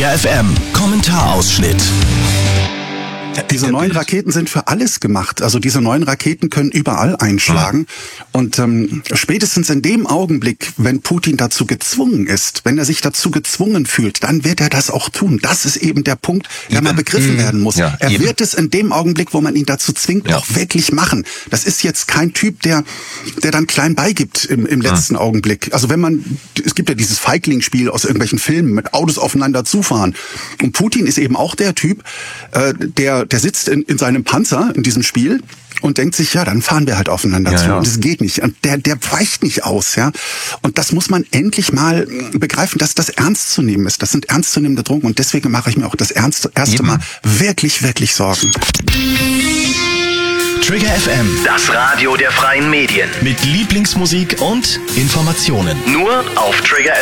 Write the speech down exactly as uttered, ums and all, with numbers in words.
Trigger F M, Kommentarausschnitt. Diese neuen Raketen sind für alles gemacht. Also diese neuen Raketen können überall einschlagen. Mhm. Und ähm, spätestens in dem Augenblick, wenn Putin dazu gezwungen ist, wenn er sich dazu gezwungen fühlt, dann wird er das auch tun. Das ist eben der Punkt, der eben. mal begriffen mhm. werden muss. Ja, er eben. wird es in dem Augenblick, wo man ihn dazu zwingt, ja. auch wirklich machen. Das ist jetzt kein Typ, der der dann klein beigibt im, im letzten mhm. Augenblick. Also wenn man, es gibt ja dieses Feigling-Spiel aus irgendwelchen Filmen mit Autos aufeinander zufahren. Und Putin ist eben auch der Typ, äh, der der sitzt in, in seinem Panzer in diesem Spiel und denkt sich, ja, dann fahren wir halt aufeinander ja, zu. Ja. Und das geht nicht. Und der, der weicht nicht aus, ja. Und das muss man endlich mal begreifen, dass das ernst zu nehmen ist. Das sind ernstzunehmende Drogen. Und deswegen mache ich mir auch das erste, erste Eben. Mal wirklich, wirklich Sorgen. Trigger F M, das Radio der freien Medien. Mit Lieblingsmusik und Informationen. Nur auf Trigger